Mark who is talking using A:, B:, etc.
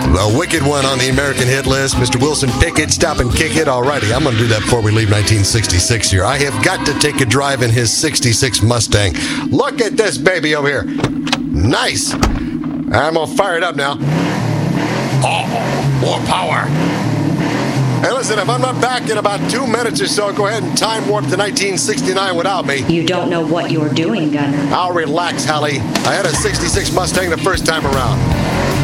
A: The wicked one on the American hit list, Mr. Wilson Pickett, Stop and Kick It. Alrighty, I'm going to do that before we leave 1966 here. I have got to take a drive in his 66 Mustang. Look at this baby over here. Nice. I'm going to fire it up now. Oh, more power. Hey, listen, if I'm not back in about 2 minutes or so, go ahead and time warp to 1969 without me.
B: You don't know what you're doing, Gunner.
A: I'll relax, Hallie. I had a 66 Mustang the first time around.